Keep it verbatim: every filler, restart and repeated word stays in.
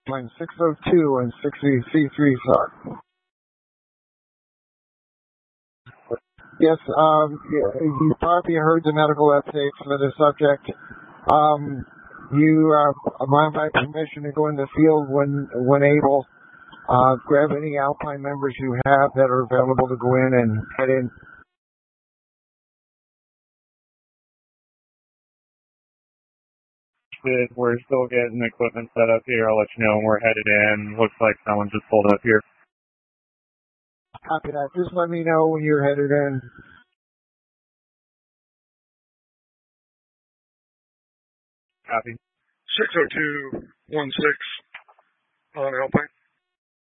Line six oh two and six E C three, sir. Yes, um, you probably heard the medical updates for the subject. Um, you uh, are by permission to go in the field when when able. Uh, grab any Alpine members you have that are available to go in and head in. We're still getting equipment set up here. I'll let you know when we're headed in. Looks like someone just pulled up here. Copy that. Just let me know when you're headed in. Copy. six oh two one six on Alpine.